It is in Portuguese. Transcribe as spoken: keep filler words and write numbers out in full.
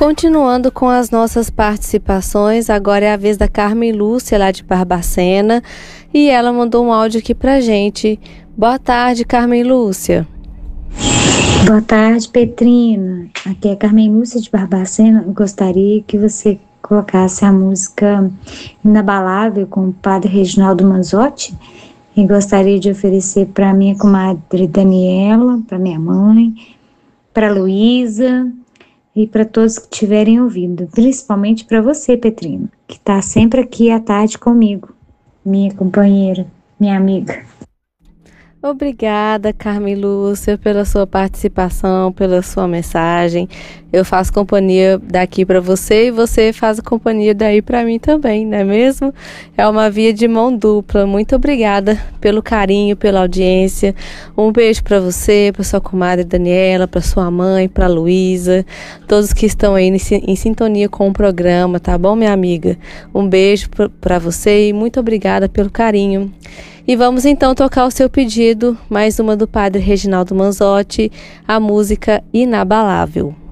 Continuando com as nossas participações, agora é a vez da Carmen Lúcia, lá de Barbacena, e ela mandou um áudio aqui pra gente. Boa tarde, Carmen Lúcia. Boa tarde, Petrina. Aqui é Carmen Lúcia de Barbacena. Eu gostaria que você colocasse a música Inabalável com o padre Reginaldo Manzotti. E gostaria de oferecer para minha comadre Daniela, para minha mãe, para Luísa e para todos que estiverem ouvindo. Principalmente para você, Petrina, que está sempre aqui à tarde comigo. Minha companheira, minha amiga. Obrigada, Carmen Lúcia, pela sua participação, pela sua mensagem. Eu faço companhia daqui para você e você faz companhia daí para mim também, não é mesmo? É uma via de mão dupla. Muito obrigada pelo carinho, pela audiência. Um beijo para você, para sua comadre Daniela, para sua mãe, para Luísa, todos que estão aí em sintonia com o programa, tá bom, minha amiga? Um beijo para você e muito obrigada pelo carinho. E vamos então tocar o seu pedido, mais uma do padre Reginaldo Manzotti, a música Inabalável.